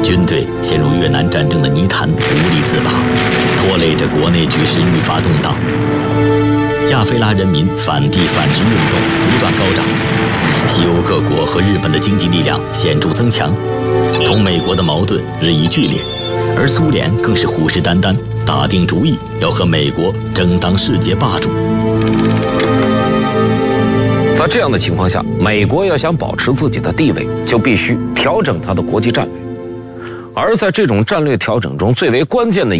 军队陷入越南战争的泥潭，无力自拔，拖累着国内局势愈发动荡。亚非拉人民反帝反殖运动不断高涨，西欧各国和日本的经济力量显著增强，同美国的矛盾日益剧烈，而苏联更是虎视眈眈，打定主意要和美国争当世界霸主。 在这样的情况下，美国要想保持自己的地位，就必须调整它的国际战略。而在这种战略调整中，最为关键的